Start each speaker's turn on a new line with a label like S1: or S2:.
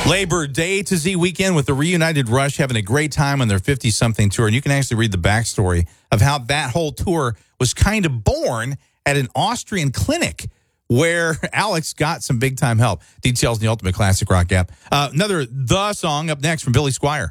S1: Labor Day to Z weekend with the Reunited Rush having a great time on their 50-something tour. And you can actually read the backstory of how that whole tour was kind of born at an Austrian clinic where Alex got some big-time help. Details in the Ultimate Classic Rock app. Another The Song up next from Billy Squier.